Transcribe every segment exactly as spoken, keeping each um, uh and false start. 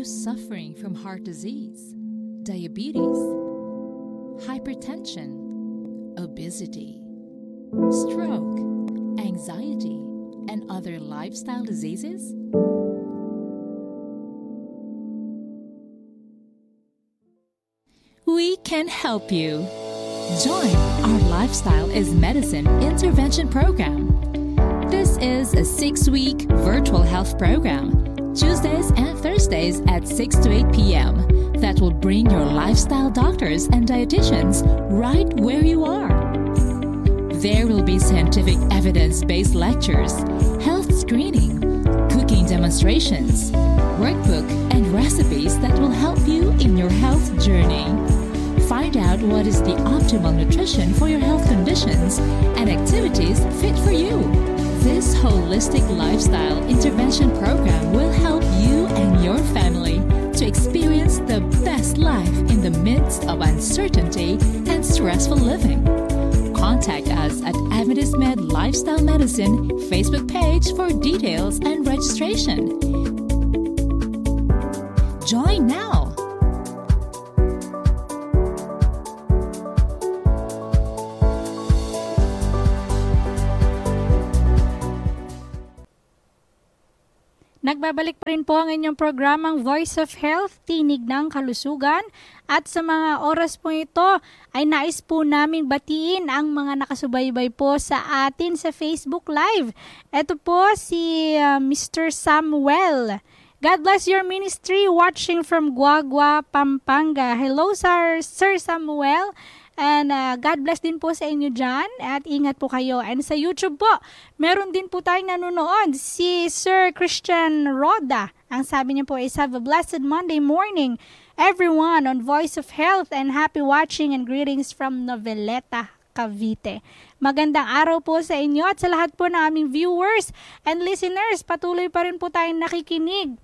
you suffering from heart disease, diabetes, hypertension, obesity, stroke, anxiety, and other lifestyle diseases? We can help you. Join our Lifestyle is Medicine intervention program. This is a six-week virtual health program, Tuesdays and Thursdays at six to eight p.m. that will bring your lifestyle doctors and dietitians right where you are. There will be scientific evidence-based lectures, health screening, cooking demonstrations, workbook, and recipes that will help you in your health journey. Find out what is the optimal nutrition for your health conditions and activities fit for you. This holistic lifestyle intervention program will help you and your family to experience the best life in the midst of uncertainty and stressful living. Contact us at Adventist Med Lifestyle Medicine Facebook page for details and registration. Join now! Nagbabalik pa rin po ang inyong programang Voice of Health, Tinig ng Kalusugan. At sa mga oras po ito ay nais po naming batiin ang mga nakasubaybay po sa atin sa Facebook Live. Ito po si uh, Mister Samuel. God bless your ministry, watching from Guagua, Pampanga. Hello, Sir, Sir Samuel. And uh, God bless din po sa inyo dyan at ingat po kayo. And sa YouTube po, meron din po tayong nanonood, si Sir Christian Roda. Ang sabi niya po is, have a blessed Monday morning, everyone on Voice of Health, and happy watching and greetings from Noveleta, Cavite. Magandang araw po sa inyo at sa lahat po ng aming viewers and listeners. Patuloy pa rin po tayong nakikinig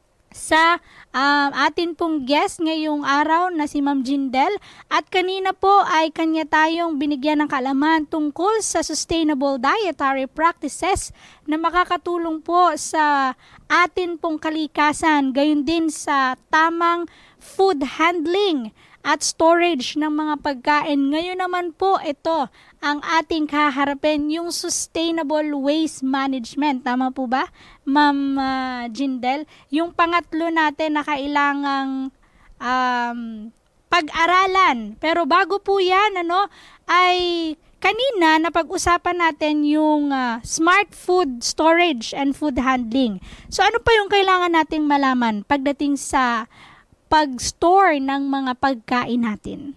sa um, atin pong guest ngayong araw na si Ma'am Jindel, at kanina po ay kanya tayong binigyan ng kaalaman tungkol sa sustainable dietary practices na makakatulong po sa atin pong kalikasan, gayon din sa tamang food handling at storage ng mga pagkain. Ngayon naman po ito ang ating kaharapin, yung sustainable waste management. Tama po ba, Ma'am uh, Jindel? Yung pangatlo natin na kailangang um, pag-aralan. Pero bago po yan, ano, ay kanina napag-usapan natin yung uh, smart food storage and food handling. So ano pa yung kailangan nating malaman pagdating sa pag-store ng mga pagkain natin?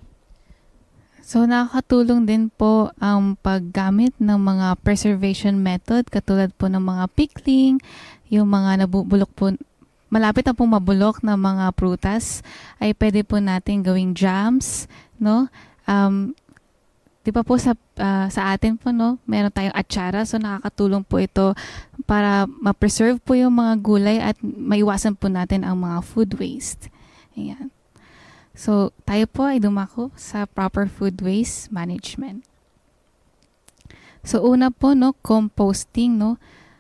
So, nakakatulong din po ang paggamit ng mga preservation method, katulad po ng mga pickling, yung mga nabubulok po, malapit na pong mabulok na mga prutas, ay pwede po natin gawing jams, no? Um, di ba po sa, uh, sa atin po, no? Meron tayong atsara, so nakakatulong po ito para ma-preserve po yung mga gulay at maiwasan po natin ang mga food waste. Ayan. So, tayo po ay dumako sa proper food waste management. So, una po, no, composting, no.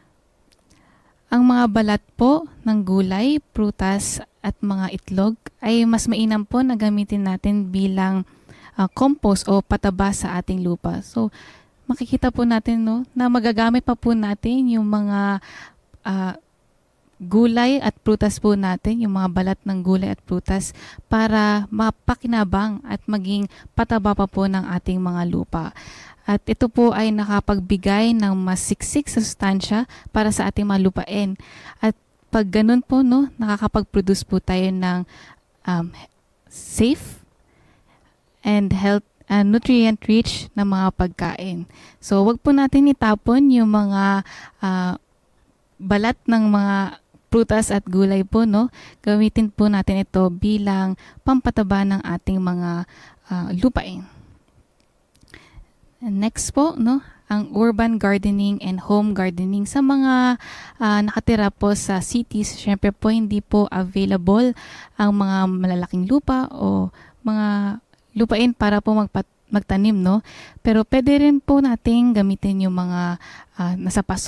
Ang mga balat po ng gulay, prutas at mga itlog ay mas mainam po na gamitin natin bilang uh, compost o pataba sa ating lupa. So, makikita po natin, no, na magagamit pa po natin yung mga uh, gulay at prutas po natin, yung mga balat ng gulay at prutas, para mapakinabang at maging pataba pa po ng ating mga lupa. At ito po ay nakapagbigay ng mas siksik sa sustansya para sa ating mga lupain. At pag ganun po, no, nakakapag-produce po tayo ng um, safe and health and nutrient-rich na mga pagkain. So, wag po natin itapon yung mga uh, balat ng mga prutas at gulay po, no. Gamitin po natin ito bilang pampataba ng ating mga uh, lupain. And next po, no, ang urban gardening and home gardening sa mga uh, nakatira po sa cities. Syempre po hindi po available ang mga malalaking lupa o mga lupain para po magpat magtanim, no. Pero pwede rin po nating gamitin yung mga uh, nasa paso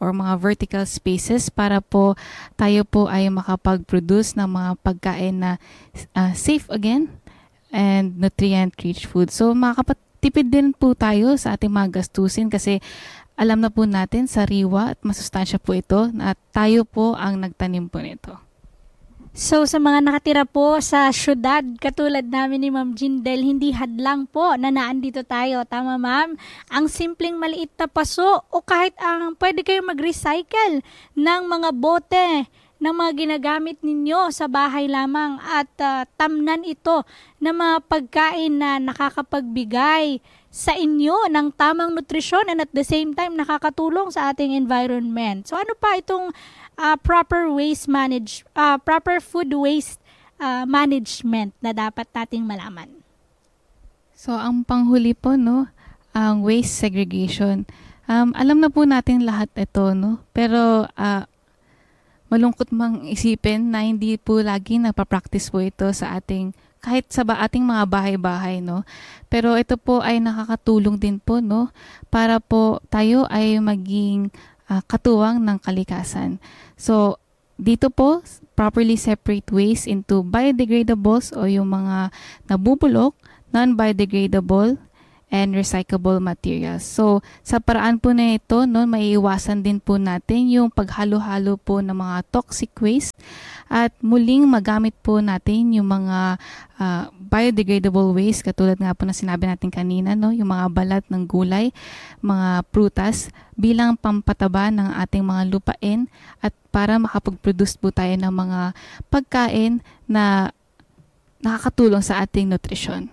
or mga vertical spaces para po tayo po ay makapag-produce ng mga pagkain na uh, safe again and nutrient-rich food. So makakapatipid din po tayo sa ating mga gastusin kasi alam na po natin sariwa at masustansya po ito at tayo po ang nagtanim po nito. So sa mga nakatira po sa syudad, katulad namin ni Ma'am Jindel, hindi hadlang po na naandito tayo. Tama, Ma'am? Ang simpleng maliit na paso o kahit ang pwede kayong mag-recycle ng mga bote ng mga ginagamit ninyo sa bahay lamang at uh, tamnan ito ng mga pagkain na nakakapagbigay sa inyo ng tamang nutrisyon and at the same time nakakatulong sa ating environment. So ano pa itong uh, proper waste manage uh, proper food waste uh, management na dapat nating malaman? So ang panghuli po no, ang waste segregation. Um, alam na po natin lahat ito no, pero uh, malungkot mang isipin na hindi po lagi napapractice po ito sa ating kahit sa ba ating mga bahay-bahay, no? Pero ito po ay nakakatulong din po, no? Para po tayo ay maging uh, katuwang ng kalikasan. So, dito po, properly separate waste into biodegradables o yung mga nabubulok, non-biodegradable, and recyclable materials. So, sa paraan po na ito, no, maiiwasan din po natin yung paghalo-halo po ng mga toxic waste at muling magamit po natin yung mga uh, biodegradable waste katulad nga po na sinabi natin kanina, no, yung mga balat ng gulay, mga prutas bilang pampataba ng ating mga lupain at para makapag-produce po tayo ng mga pagkain na nakakatulong sa ating nutrisyon.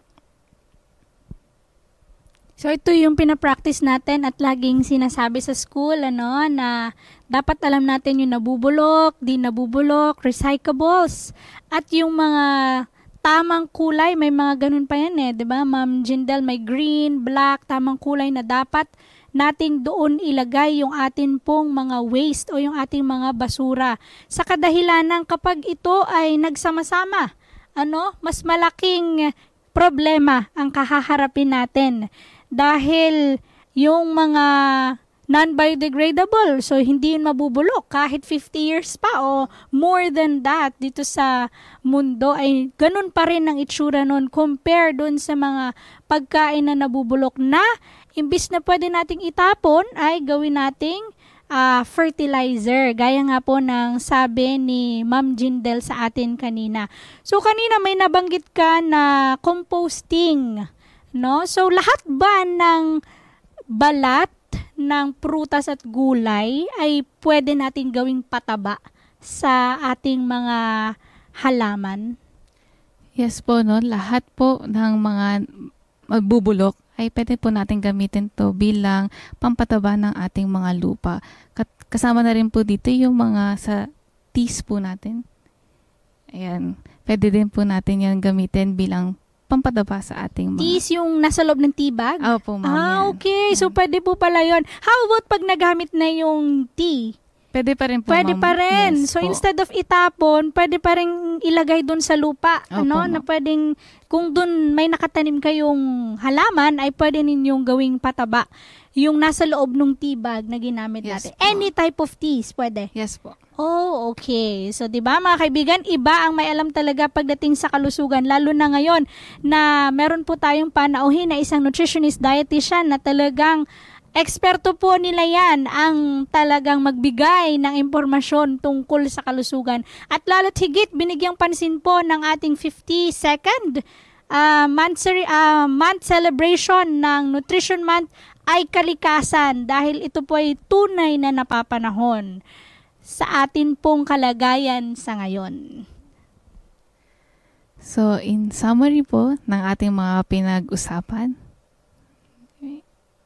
So ito yung pinapractice natin at laging sinasabi sa school ano na dapat alam natin yung nabubulok, di nabubulok, recyclables at yung mga tamang kulay, may mga ganun pa yan eh, 'di ba? Ma'am Jindel, may green, black, tamang kulay na dapat nating doon ilagay yung atin pong mga waste o yung ating mga basura. Sa kadahilanan kapag ito ay nagsama-sama, ano, mas malaking problema ang kahaharapin natin. Dahil yung mga non-biodegradable, so hindi yun mabubulok kahit fifty years pa o more than that dito sa mundo ay ganun pa rin ang itsura nun compare dun sa mga pagkain na nabubulok na imbis na pwede nating itapon ay gawin nating uh, fertilizer. Gaya nga po ng sabi ni Ma'am Jindel sa atin kanina. So kanina may nabanggit ka na composting. No? So lahat ba ng balat ng prutas at gulay ay pwede nating gawing pataba sa ating mga halaman? Yes po, no? Lahat po ng mga magbubulok ay pwede po natin gamitin to bilang pampataba ng ating mga lupa. Kasama na rin po dito yung mga sa teas po natin. Ayan. Pwede din po natin yan gamitin bilang pampataba sa ating mga... Teas yung nasa loob ng tea bag? Opo, ma'am. Ah, okay. So, pwede po pala yun. How about pag nagamit na yung tea? Pwede pa rin po, Pwede ma'am. pa rin. Yes, so, po. Instead of itapon, pwede pa rin ilagay dun sa lupa. Opo, ano? ma'am. Na pwedeng, kung dun may nakatanim kayong halaman, ay pwede ninyong gawing pataba. Yung nasa loob ng tea bag na ginamit Yes, natin. po. Any type of teas, pwede? Yes po. Oh, okay. So, 'di ba mga kaibigan, iba ang may alam talaga pagdating sa kalusugan, lalo na ngayon na meron po tayong panauhin na isang nutritionist dietitian na talagang eksperto po nila yan ang talagang magbigay ng impormasyon tungkol sa kalusugan. At lalo't higit, binigyang pansin po ng ating fifty-second uh, month, uh, month celebration ng Nutrition Month ay kalikasan dahil ito po ay tunay na napapanahon sa atin pong kalagayan sa ngayon. So, in summary po ng ating mga pinag-usapan, okay.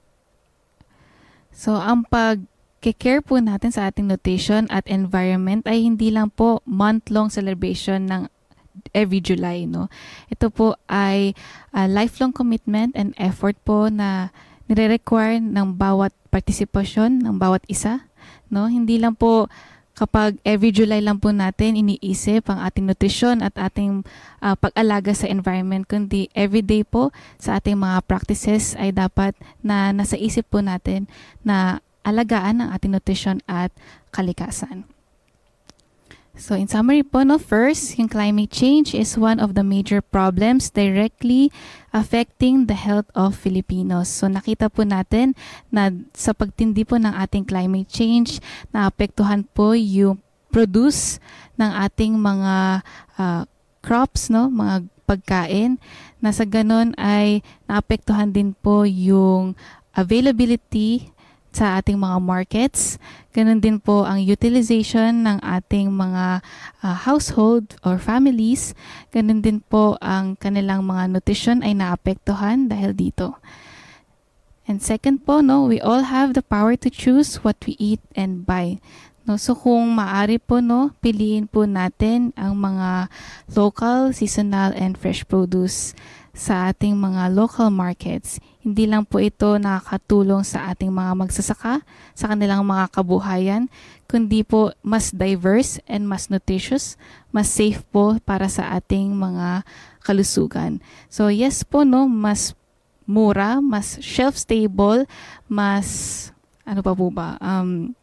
So, ang pag-care po natin sa ating nutrition at environment ay hindi lang po month-long celebration ng every July, no? Ito po ay a lifelong commitment and effort po na nire-require ng bawat partisipasyon ng bawat isa, no? Hindi lang po kapag every July lang po natin iniisip ang ating nutrisyon at ating uh, pag-alaga sa environment, kundi everyday po sa ating mga practices ay dapat na nasa isip po natin na alagaan ang ating nutrisyon at kalikasan. So in summary po, no, first, yung climate change is one of the major problems directly affecting the health of Filipinos. So nakita po natin na sa pagtindi po ng ating climate change, naapektuhan po yung produce ng ating mga uh, crops, no, mga pagkain, na sa ganon ay naapektuhan din po yung availability sa ating mga markets. Ganun din po ang utilization ng ating mga uh, household or families. Ganun din po ang kanilang mga nutrition ay naapektuhan dahil dito. And second po, no, we all have the power to choose what we eat and buy. No, so kung maaari po, no, piliin po natin ang mga local, seasonal, and fresh produce sa ating mga local markets. Hindi lang po ito nakakatulong sa ating mga magsasaka, sa kanilang mga kabuhayan, kundi po mas diverse and mas nutritious, mas safe po para sa ating mga kalusugan. So yes po, no, mas mura, mas shelf-stable, mas, ano pa po ba, um,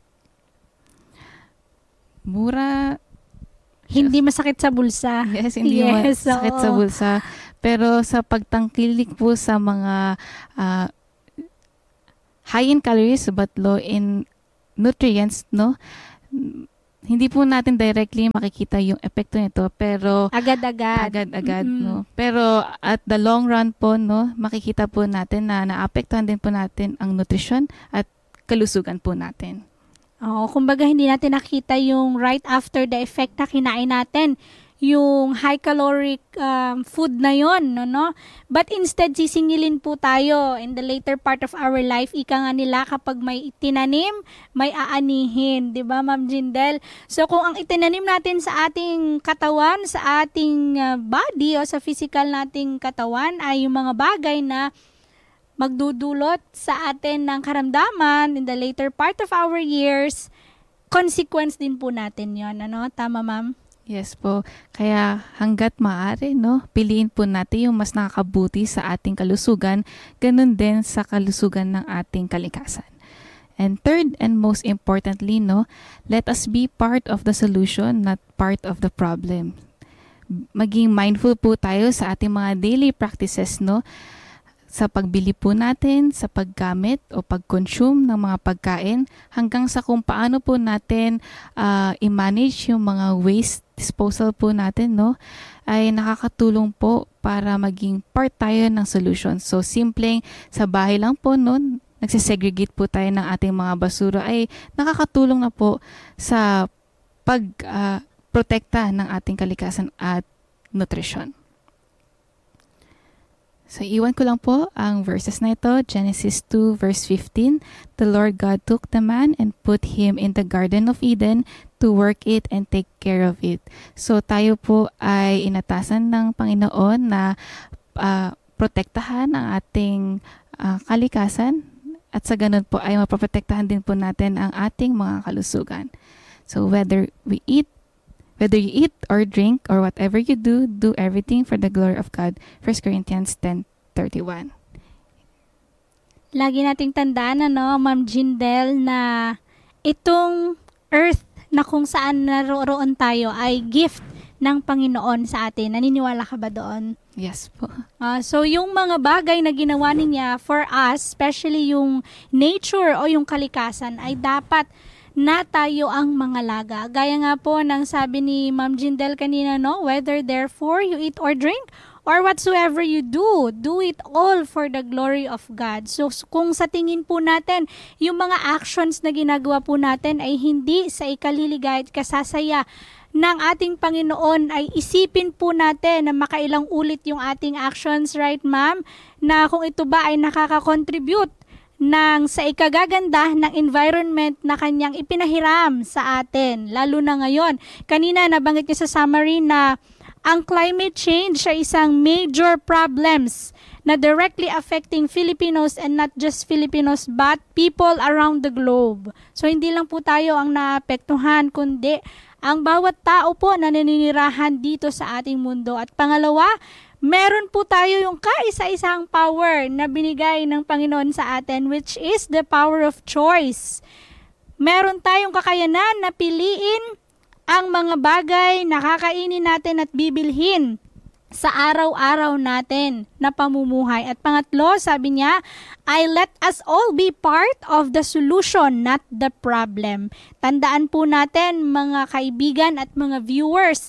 mura, Hindi masakit sa bulsa. Yes, hindi Yes, masakit oo. sa bulsa. Pero sa pagtangkilik po sa mga uh, high in calories but low in nutrients, no? Hindi po natin directly makikita yung epekto nito, pero Agad-agad. agad-agad, Mm-mm. no? Pero at the long run po, no, makikita po natin na naapektuhan din po natin ang nutrisyon at kalusugan po natin. Oo, kumbaga hindi natin nakita yung right after the effect na kinain natin, yung high caloric um, food na yon, no, no? But instead, sisingilin po tayo in the later part of our life. Ika nga nila, kapag may tinanim, may aanihin, di ba, Ma'am Jindel? So kung ang itinanim natin sa ating katawan, sa ating uh, body o sa physical nating katawan ay yung mga bagay na magdudulot sa atin ng karamdaman in the later part of our years, consequence din po natin yon, ano? Tama, ma'am? Yes po. Kaya hanggat maaari, no, piliin po natin yung mas nakakabuti sa ating kalusugan, ganun din sa kalusugan ng ating kalikasan. And third and most importantly, no, let us be part of the solution, not part of the problem. Maging mindful po tayo sa ating mga daily practices, no, sa pagbili po natin, sa paggamit o pag-consume ng mga pagkain, hanggang sa kung paano po natin uh, i-manage yung mga waste disposal po natin, no, ay nakakatulong po para maging part tayo ng solution. So, simpleng sa bahay lang po, no, nagsisegregate po tayo ng ating mga basura, ay nakakatulong na po sa pag-protekta uh, ng ating kalikasan at nutrisyon. So, iwan ko lang po ang verses na ito. Genesis two verse fifteen. The Lord God took the man and put him in the Garden of Eden to work it and take care of it. So, tayo po ay inatasan ng Panginoon na uh, protektahan ang ating uh, kalikasan, at sa ganun po ay mapaprotektahan din po natin ang ating mga kalusugan. So, whether we eat, Whether you eat or drink or whatever you do, do everything for the glory of God. First Corinthians ten thirty-one. Lagi nating tandaan, ano, Ma'am Jindel, na itong earth na kung saan naroon tayo ay gift ng Panginoon sa atin. Naniniwala ka ba doon? Yes po. Uh, so, yung mga bagay na ginawa niya for us, especially yung nature o yung kalikasan, ay dapat na tayo ang mga laga. Gaya nga po ng sabi ni Ma'am Jindel kanina, no? Whether therefore you eat or drink, or whatsoever you do, do it all for the glory of God. So, kung sa tingin po natin, yung mga actions na ginagawa po natin ay hindi sa ikaliligay at kasasaya ng ating Panginoon, ay isipin po natin na makailang ulit yung ating actions, right, ma'am? Na kung ito ba ay nakaka-contribute ng sa ikagaganda ng environment na kanyang ipinahiram sa atin, lalo na ngayon. Kanina nabanggit niya sa summary na ang climate change ay isang major problems na directly affecting Filipinos, and not just Filipinos but people around the globe. So hindi lang po tayo ang naapektuhan, kundi ang bawat tao po na naninirahan dito sa ating mundo. At pangalawa, meron po tayo yung kaisa-isang power na binigay ng Panginoon sa atin, which is the power of choice. Meron tayong kakayanan na piliin ang mga bagay na kakainin natin at bibilhin sa araw-araw natin na pamumuhay. At pangatlo, sabi niya, I let us all be part of the solution, not the problem. Tandaan po natin, mga kaibigan at mga viewers,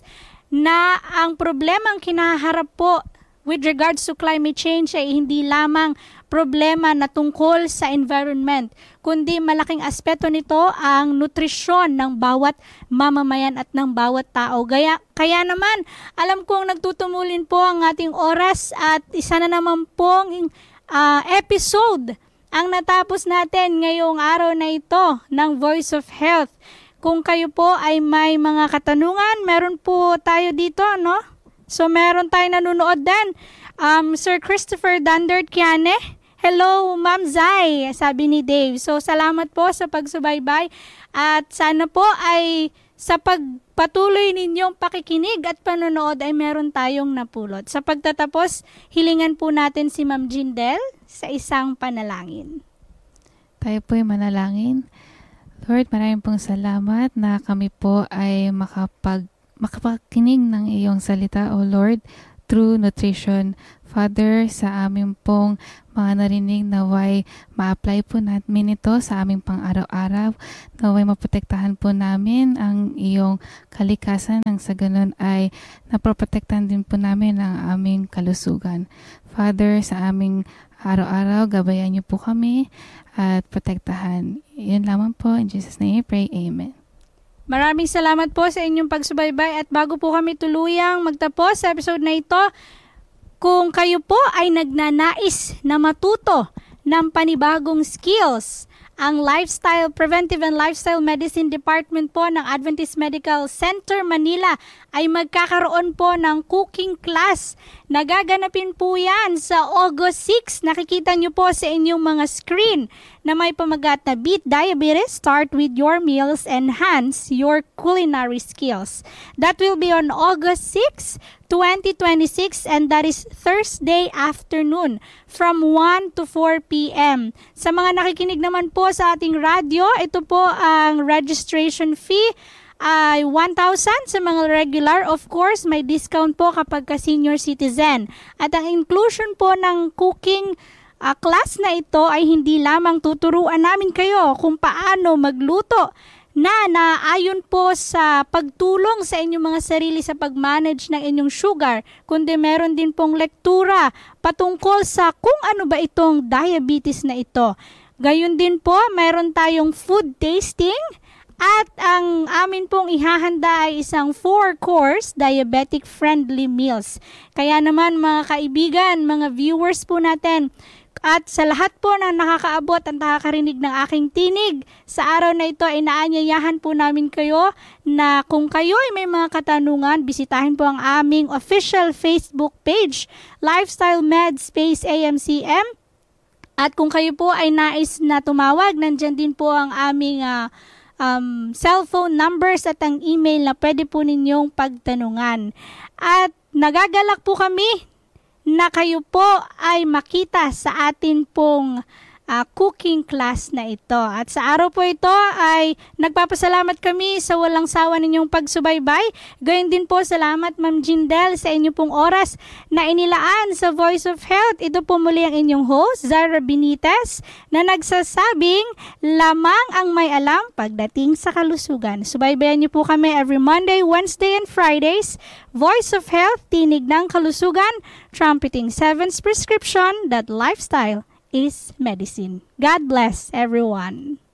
na ang problemang kinaharap po with regards to climate change ay hindi lamang problema na tungkol sa environment, kundi malaking aspeto nito ang nutrisyon ng bawat mamamayan at ng bawat tao. Kaya, kaya naman, alam kong nagtutumulin po ang ating oras at isa na naman pong uh, episode ang natapos natin ngayong araw na ito ng Voice of Health. Kung kayo po ay may mga katanungan, meron po tayo dito, no? So, meron tayong nanonood din. Um, Sir Christopher Dandert-Kiane. Hello, Ma'am Zai, sabi ni Dave. So, salamat po sa pagsubaybay. At sana po ay sa pagpatuloy ninyong pakikinig at panonood ay meron tayong napulot. Sa pagtatapos, hilingan po natin si Ma'am Jindel sa isang panalangin. Tayo po ay manalangin. Lord, maraming pong salamat na kami po ay makapag makapakinig ng iyong salita, O Lord, through nutrition. Father, sa aming pong mga narinig, naway ma-apply po namin ito sa aming pang-araw-araw. Naway maprotektahan po namin ang iyong kalikasan, nang sa ganun ay naproprotektahan din po namin ang aming kalusugan. Father, sa aming araw-araw, gabayan niyo po kami at protektahan. Yun lamang po. In Jesus' name I pray. Amen. Maraming salamat po sa inyong pagsubaybay at bago po kami tuluyang magtapos sa episode na ito, kung kayo po ay nagnanais na matuto ng panibagong skills, ang Lifestyle, Preventive and Lifestyle Medicine Department po ng Adventist Medical Center Manila ay magkakaroon po ng cooking class. Nagaganapin po yan sa August sixth. Nakikita nyo po sa inyong mga screen na may pamagat na Beat Diabetes, Start with Your Meals, Enhance Your Culinary Skills. That will be on August sixth, twenty twenty-six, and that is Thursday afternoon from one to four p.m. Sa mga nakikinig naman po sa ating radyo, ito po ang registration fee ay one thousand sa mga regular. Of course, may discount po kapag ka senior citizen. At ang inclusion po ng cooking uh, class na ito ay hindi lamang tuturuan namin kayo kung paano magluto na naayon po sa pagtulong sa inyong mga sarili sa pag-manage ng inyong sugar, kundi meron din pong lektura patungkol sa kung ano ba itong diabetes na ito. Gayun din po, meron tayong food tasting at ang amin pong ihahanda ay isang four-course diabetic-friendly meals. Kaya naman mga kaibigan, mga viewers po natin, at sa lahat po na nakakaabot at nakakarinig ng aking tinig, sa araw na ito ay naanyayahan po namin kayo na kung kayo ay may mga katanungan, bisitahin po ang aming official Facebook page, Lifestyle Med Space A M C M. At kung kayo po ay nais na tumawag, nandyan din po ang aming uh, um, cellphone numbers at ang email na pwede po ninyong pagtanungan. At nagagalak po kami na kayo po ay makita sa atin pong uh, cooking class na ito. At sa araw po ito ay nagpapasalamat kami sa walang sawa ninyong pagsubaybay. Gayon din po salamat Ma'am Jindel sa inyo pong oras na inilaan sa Voice of Health. Ito po muli ang inyong host, Zara Benitez, na nagsasabing lamang ang may alam pagdating sa kalusugan. Subaybayan niyo po kami every Monday, Wednesday, and Fridays. Voice of Health, tinig ng kalusugan, trumpeting seven's prescription that lifestyle is medicine. God bless everyone.